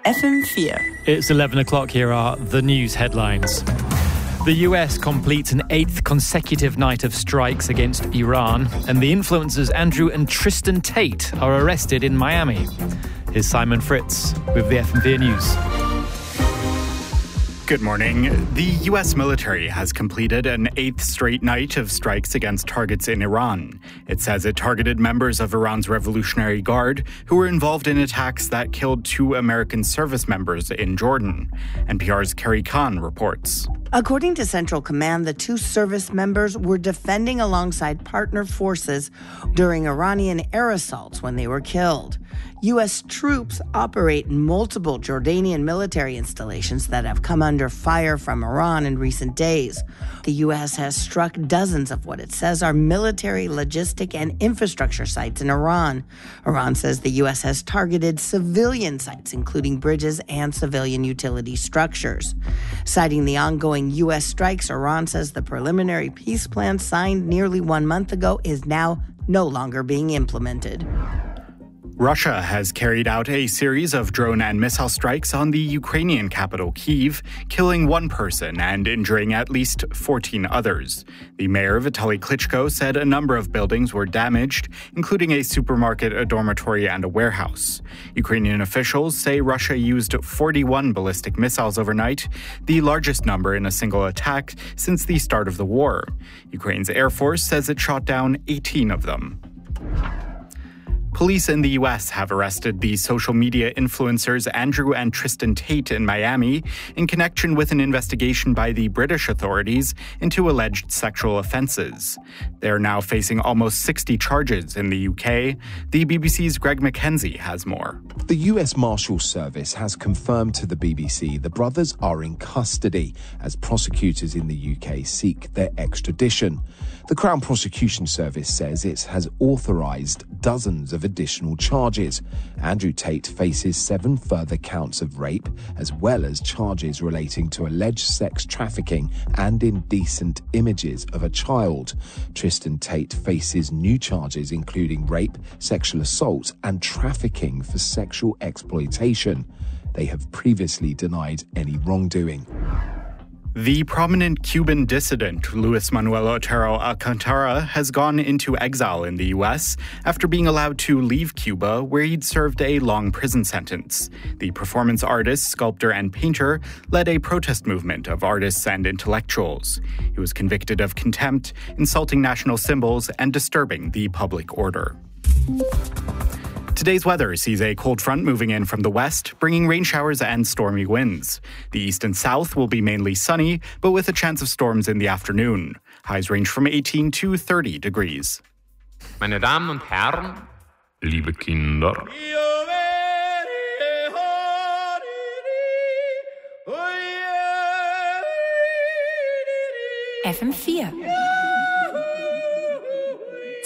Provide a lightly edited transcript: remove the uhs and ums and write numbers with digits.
FM4. It's 11 o'clock. Here are the news headlines. The US completes an 8th consecutive night of strikes against Iran, and the influencers Andrew and Tristan Tate are arrested in Miami. Here's Simon Fritz with the FM4 News. Good morning. The U.S. military has completed an 8th straight night of strikes against targets in Iran. It says it targeted members of Iran's Revolutionary Guard who were involved in attacks that killed 2 American service members in Jordan. NPR's Carrie Khan reports. According to Central Command, the 2 service members were defending alongside partner forces during Iranian air assaults when they were killed. U.S. troops operate in multiple Jordanian military installations that have come under fire from Iran in recent days. The U.S. has struck dozens of what it says are military, logistic, and infrastructure sites in Iran. Iran says the U.S. has targeted civilian sites, including bridges and civilian utility structures. Citing the ongoing U.S. strikes, Iran says the preliminary peace plan signed nearly 1 month ago is now no longer being implemented. Russia has carried out a series of drone and missile strikes on the Ukrainian capital, Kyiv, killing 1 person and injuring at least 14 others. The mayor, Vitaly Klitschko, said a number of buildings were damaged, including a supermarket, a dormitory, and a warehouse. Ukrainian officials say Russia used 41 ballistic missiles overnight, the largest number in a single attack since the start of the war. Ukraine's Air Force says it shot down 18 of them. Police in the U.S. have arrested the social media influencers Andrew and Tristan Tate in Miami in connection with an investigation by the British authorities into alleged sexual offences. They're now facing almost 60 charges in the UK. The BBC's Greg Mackenzie has more. The U.S. Marshals Service has confirmed to the BBC the brothers are in custody as prosecutors in the UK seek their extradition. The Crown Prosecution Service says it has authorised dozens of additional charges. Andrew Tate faces 7 further counts of rape, as well as charges relating to alleged sex trafficking and indecent images of a child. Tristan Tate faces new charges including rape, sexual assault, and trafficking for sexual exploitation. They have previously denied any wrongdoing. The prominent Cuban dissident Luis Manuel Otero Alcantara has gone into exile in the U.S. after being allowed to leave Cuba, where he'd served a long prison sentence. The performance artist, sculptor, and painter led a protest movement of artists and intellectuals. He was convicted of contempt, insulting national symbols, and disturbing the public order. Today's weather sees a cold front moving in from the west, bringing rain showers and stormy winds. The east and south will be mainly sunny, but with a chance of storms in the afternoon. Highs range from 18 to 30 degrees. Meine Damen und Herren, liebe Kinder. FM4